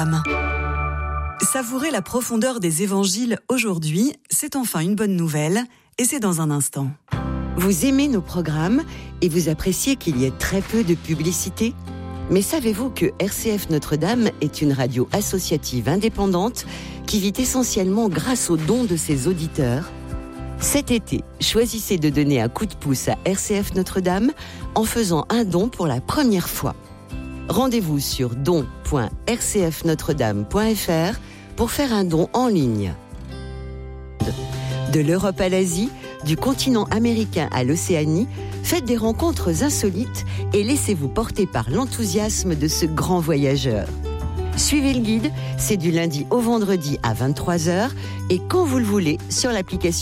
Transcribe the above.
Savourez la profondeur des évangiles aujourd'hui, c'est enfin une bonne nouvelle, et c'est dans un instant. Vous aimez nos programmes et vous appréciez qu'il y ait très peu de publicité ? Mais savez-vous que RCF Notre-Dame est une radio associative indépendante qui vit essentiellement grâce aux dons de ses auditeurs ? Cet été, choisissez de donner un coup de pouce à RCF Notre-Dame en faisant un don pour la première fois. Rendez-vous sur don.rcfnotredame.fr pour faire un don en ligne. De l'Europe à l'Asie, du continent américain à l'Océanie, faites des rencontres insolites et laissez-vous porter par l'enthousiasme de ce grand voyageur. Suivez le guide, c'est du lundi au vendredi à 23h et quand vous le voulez sur l'application